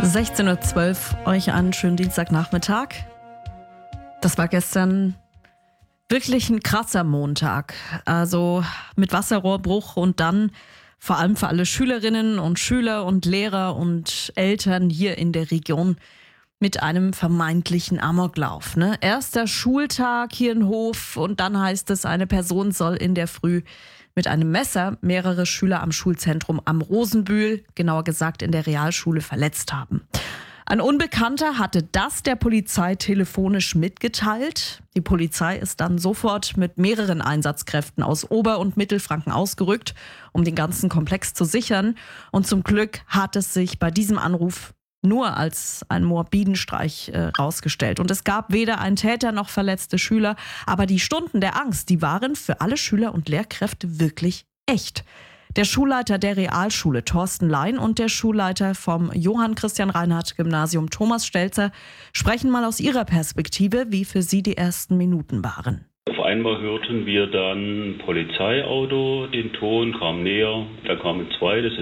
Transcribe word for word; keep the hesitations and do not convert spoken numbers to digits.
sechzehn Uhr zwölf, euch einen schönen Dienstagnachmittag. Das war gestern wirklich ein krasser Montag. Also mit Wasserrohrbruch und dann vor allem für alle Schülerinnen und Schüler und Lehrer und Eltern hier in der Region mit einem vermeintlichen Amoklauf. Ne? Erster Schultag hier in Hof und dann heißt es, eine Person soll in der Früh mit einem Messer mehrere Schüler am Schulzentrum am Rosenbühl, genauer gesagt in der Realschule, verletzt haben. Ein Unbekannter hatte das der Polizei telefonisch mitgeteilt. Die Polizei ist dann sofort mit mehreren Einsatzkräften aus Ober- und Mittelfranken ausgerückt, um den ganzen Komplex zu sichern. Und zum Glück hat es sich bei diesem Anruf nur als einen morbiden Streich äh, rausgestellt. Und es gab weder einen Täter noch verletzte Schüler. Aber die Stunden der Angst, die waren für alle Schüler und Lehrkräfte wirklich echt. Der Schulleiter der Realschule Thorsten Lein und der Schulleiter vom Johann Christian Reinhardt Gymnasium Thomas Stelzer sprechen mal aus ihrer Perspektive, wie für sie die ersten Minuten waren. Auf einmal hörten wir dann Polizeiauto, den Ton kam näher, da kamen zwei, das